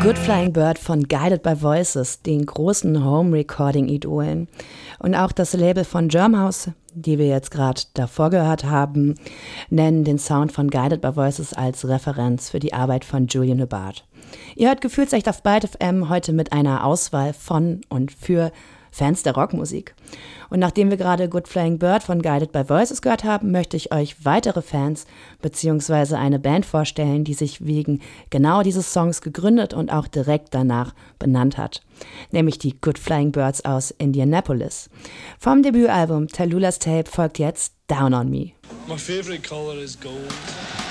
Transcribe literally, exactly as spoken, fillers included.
Good Flying Bird von Guided by Voices, den großen Home-Recording-Idolen. Und auch das Label von Germhouse, die wir jetzt gerade davor gehört haben, nennen den Sound von Guided by Voices als Referenz für die Arbeit von Julian Hubbard. Ihr hört Gefühlsecht auf Byte F M heute mit einer Auswahl von und für Fans der Rockmusik. Und nachdem wir gerade Good Flying Bird von Guided by Voices gehört haben, möchte ich euch weitere Fans bzw. eine Band vorstellen, die sich wegen genau dieses Songs gegründet und auch direkt danach benannt hat. Nämlich die Good Flying Birds aus Indianapolis. Vom Debütalbum Tallulah's Tape folgt jetzt Down on Me. My favorite color is gold.